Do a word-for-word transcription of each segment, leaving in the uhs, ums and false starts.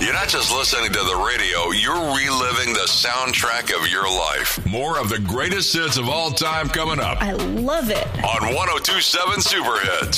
You're not just listening to the radio, you're reliving the soundtrack of your life. More of the greatest hits of all time coming up. I love it. On one oh two point seven Super Hits.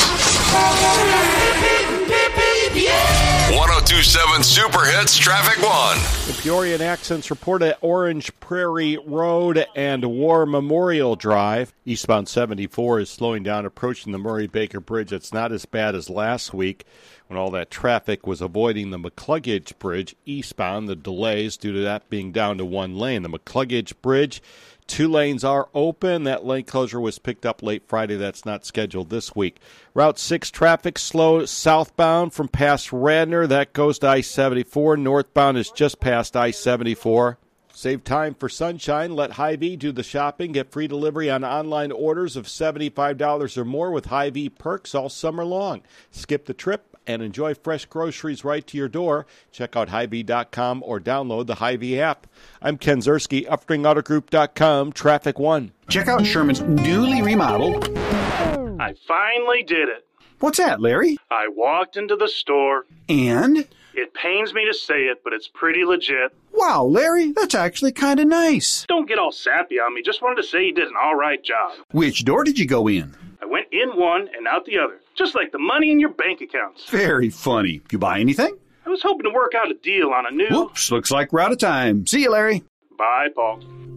one oh two point seven Super Hits Traffic One. The Peoria accidents report at Orange Prairie Road and War Memorial Drive. Eastbound seventy-four is slowing down approaching the Murray-Baker Bridge. It's not as bad as last week when all that traffic was avoiding the McCluggage Bridge eastbound. The delays due to that being down to one lane. The McCluggage Bridge, two lanes are open. That lane closure was picked up late Friday. That's not scheduled this week. Route six traffic slow southbound from past Radnor. That goes to I seventy-four. Northbound is just past I seventy-four. Save time for sunshine. Let Hy-Vee do the shopping. Get free delivery on online orders of seventy-five dollars or more with Hy-Vee perks all summer long. Skip the trip and enjoy fresh groceries right to your door. Check out Hy Vee dot com or download the Hy-Vee app. I'm Ken Zerski, Upstring Auto Group dot com, Traffic One. Check out Sherman's newly remodeled. I finally did it. What's that, Larry? I walked into the store. And? It pains me to say it, but it's pretty legit. Wow, Larry, that's actually kind of nice. Don't get all sappy on me. Just wanted to say you did an all right job. Which door did you go in? I went in one and out the other, just like the money in your bank accounts. Very funny. You buy anything? I was hoping to work out a deal on a new... Whoops, looks like we're out of time. See you, Larry. Bye, Paul.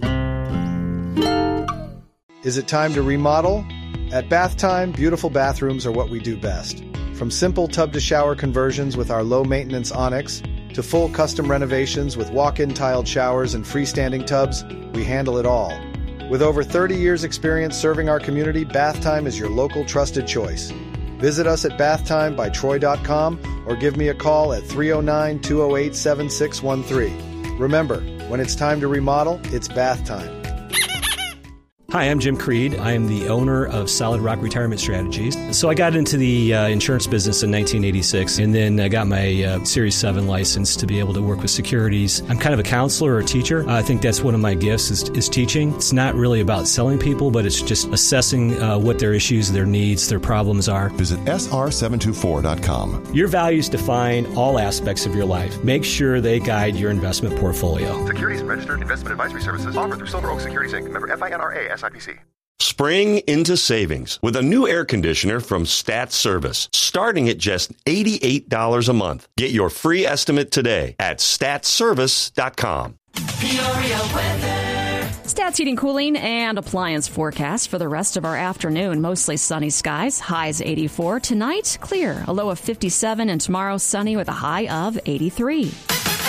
Is it time to remodel? At Bath Time, beautiful bathrooms are what we do best. From simple tub-to-shower conversions with our low-maintenance Onyx, to full custom renovations with walk-in tiled showers and freestanding tubs, we handle it all. With over thirty years experience serving our community, Bath Time is your local trusted choice. Visit us at bath time by troy dot com or give me a call at three oh nine, two oh eight, seven six one three. Remember, when it's time to remodel, it's Bath Time. Hi, I'm Jim Creed. I am the owner of Solid Rock Retirement Strategies. So I got into the uh, insurance business in nineteen eighty-six, and then I got my uh, Series seven license to be able to work with securities. I'm kind of a counselor or a teacher. I think that's one of my gifts is, is teaching. It's not really about selling people, but it's just assessing uh, what their issues, their needs, their problems are. Visit S R seven two four dot com. Your values define all aspects of your life. Make sure they guide your investment portfolio. Securities registered investment advisory services offered through Silver Oak Securities Incorporated. Member F I N R A S I P C. Spring into savings with a new air conditioner from Stat Service, starting at just eighty-eight dollars a month. Get your free estimate today at stat service dot com. Peoria weather. Stats Heating, Cooling, and Appliance forecast for the rest of our afternoon. Mostly sunny skies, highs eighty-four. Tonight, clear, a low of fifty-seven, and tomorrow sunny with a high of eighty-three.